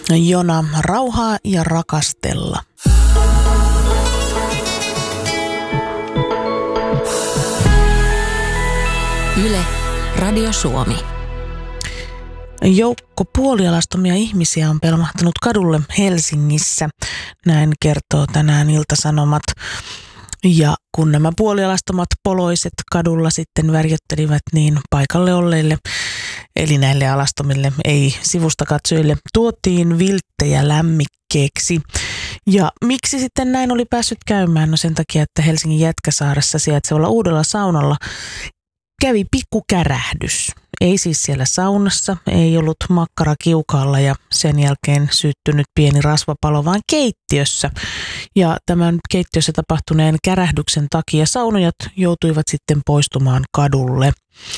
Jona, rauhaa ja rakastella. Yle, Radio Suomi. Joukko puolialastomia ihmisiä on pelmahtanut kadulle Helsingissä. Näin kertoo tänään Ilta-Sanomat. Ja kun nämä puolialastomat poloiset kadulla sitten värjöttelivät, niin paikalle olleille, eli näille alastomille, ei sivusta katsojille, tuotiin vilttejä lämmikkeeksi. Ja miksi sitten näin oli päässyt käymään? No sen takia, että Helsingin Jätkäsaaressa sijaitsevalla uudella saunalla kävi pikkukärähdys. Ei siis siellä saunassa, ei ollut makkara kiukaalla ja sen jälkeen syttynyt pieni rasvapalo, vaan keittiössä. Ja tämän keittiössä tapahtuneen kärähdyksen takia saunojat joutuivat sitten poistumaan kadulle.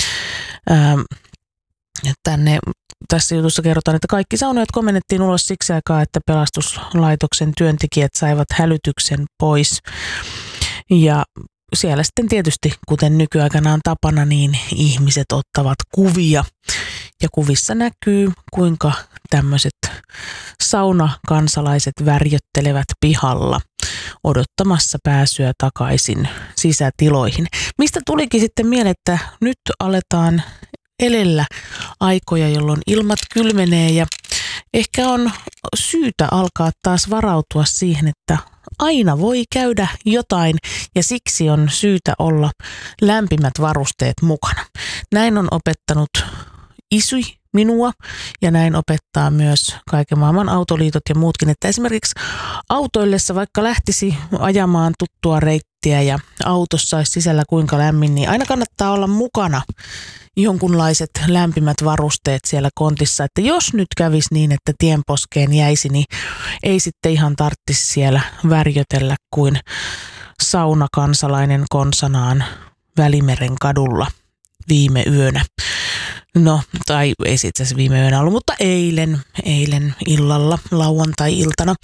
Tässä jutussa kerrotaan, että kaikki saunojat komennettiin ulos siksi aikaa, että pelastuslaitoksen työntekijät saivat hälytyksen pois. Ja siellä sitten tietysti, kuten nykyaikana on tapana, niin ihmiset ottavat kuvia. Ja kuvissa näkyy, kuinka tämmöiset saunakansalaiset värjöttelevät pihalla odottamassa pääsyä takaisin sisätiloihin. Mistä tulikin sitten mieleen, että nyt aletaan elellä aikoja, jolloin ilmat kylmenee ja ehkä on syytä alkaa taas varautua siihen, että aina voi käydä jotain ja siksi on syytä olla lämpimät varusteet mukana. Näin on opettanut isy minua ja näin opettaa myös kaiken maailman autoliitot ja muutkin, että esimerkiksi autoillessa vaikka lähtisi ajamaan tuttua reittiä ja autossa olisi sisällä kuinka lämmin, niin aina kannattaa olla mukana jonkunlaiset lämpimät varusteet siellä kontissa, että jos nyt kävisi niin, että tienposkeen jäisi, niin ei sitten ihan tarvitsisi siellä värjötellä kuin saunakansalainen konsanaan Välimeren kadulla viime yönä. No, tai ei se itse asiassa viime yönä ollut, mutta eilen illalla, lauantai-iltana.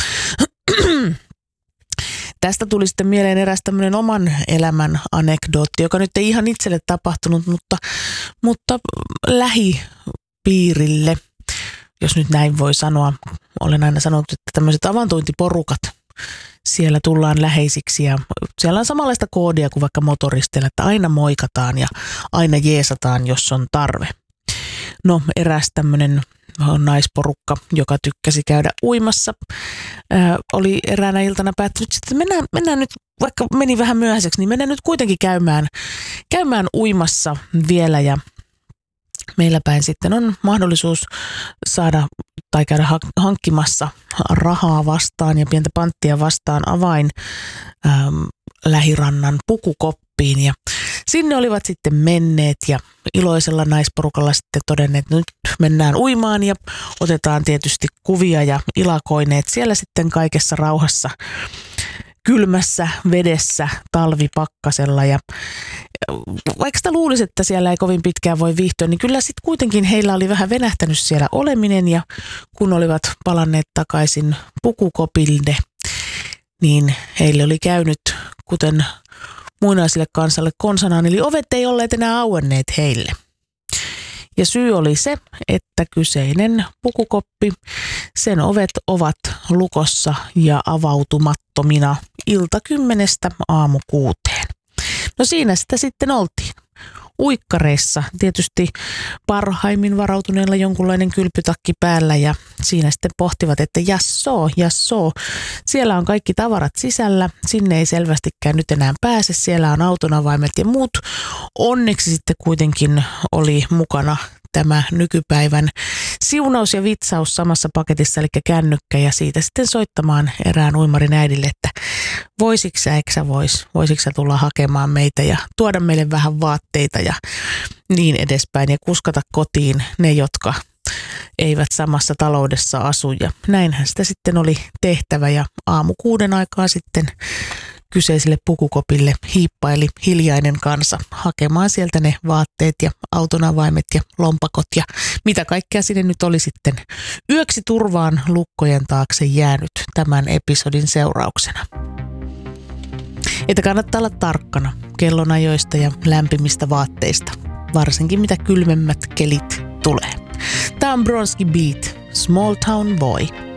Tästä tuli sitten mieleen eräs tämmöinen oman elämän anekdootti, joka nyt ei ihan itselle tapahtunut, mutta lähipiirille, jos nyt näin voi sanoa. Olen aina sanonut, että tämmöiset avantointiporukat, siellä tullaan läheisiksi ja siellä on samanlaista koodia kuin vaikka motoristeilla, että aina moikataan ja aina jeesataan, jos on tarve. No, eräs tämmöinen naisporukka, joka tykkäsi käydä uimassa, oli eräänä iltana päättänyt, että mennään nyt, vaikka meni vähän myöhäiseksi, niin mennään nyt kuitenkin käymään uimassa vielä ja meillä päin sitten on mahdollisuus saada tai käydä hankkimassa rahaa vastaan ja pientä panttia vastaan avain lähirannan pukukoppiin ja sinne olivat sitten menneet ja iloisella naisporukalla sitten todenneet, että nyt mennään uimaan ja otetaan tietysti kuvia ja ilakoineet siellä sitten kaikessa rauhassa kylmässä vedessä talvipakkasella ja vaikka sitä luulisi, että siellä ei kovin pitkään voi viihtyä, niin kyllä sitten kuitenkin heillä oli vähän venähtänyt siellä oleminen ja kun olivat palanneet takaisin pukukopille, niin heille oli käynyt kuten muinaisille kansalle konsanaan, eli ovet ei olleet enää auenneet heille. Ja syy oli se, että kyseinen pukukoppi, sen ovet ovat lukossa ja avautumattomina ilta 10 aamu 6. No siinä sitä sitten oltiin. Uikkareissa tietysti parhaimmin varautuneella jonkunlainen kylpytakki päällä ja siinä sitten pohtivat, että jassoo, siellä on kaikki tavarat sisällä, sinne ei selvästikään nyt enää pääse, siellä on autonavaimet ja muut. Onneksi sitten kuitenkin oli mukana tämä nykypäivän siunaus ja vitsaus samassa paketissa, eli kännykkä ja siitä sitten soittamaan erään uimarin äidille, että voisitko sä tulla hakemaan meitä ja tuoda meille vähän vaatteita ja niin edespäin ja kuskata kotiin ne, jotka eivät samassa taloudessa asu ja näinhän sitä sitten oli tehtävä ja aamu 6 aikaa sitten kyseiselle pukukopille hiippaili hiljainen kansa hakemaan sieltä ne vaatteet ja autonavaimet ja lompakot ja mitä kaikkea sinne nyt oli sitten yöksi turvaan lukkojen taakse jäänyt tämän episodin seurauksena. Että kannattaa olla tarkkana kellonajoista ja lämpimistä vaatteista, varsinkin mitä kylmemmät kelit tulee. Tämä on Bronski Beat, Small Town Boy.